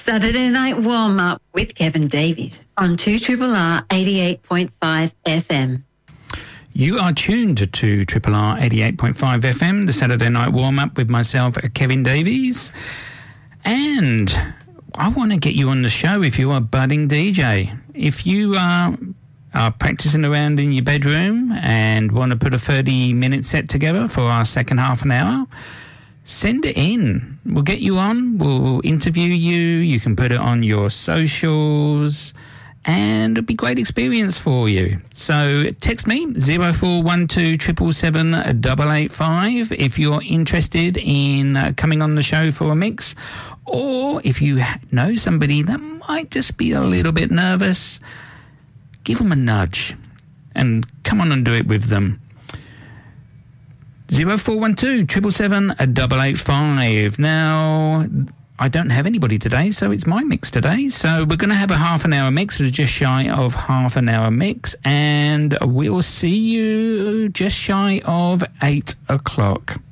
Saturday Night Warm-Up with Kevin Davies on 2RRR 88.5 FM. You are tuned to 2RRR 88.5 FM, the Saturday Night Warm-Up with myself, Kevin Davies. And I want to get you on the show if you are a budding DJ. If you are practicing around in your bedroom and want to put a 30-minute set together for our second half an hour, send it in. We'll get you on. We'll interview you. You can put it on your socials, and it'll be a great experience for you. So text me 0412 777 885 if you're interested in coming on the show for a mix, or if you know somebody that might just be a little bit nervous, give them a nudge and come on and do it with them. 0412 777 885. Now, I don't have anybody today, so it's my mix today. So we're going to have a half an hour mix, or just shy of half an hour mix, and we'll see you just shy of 8 o'clock.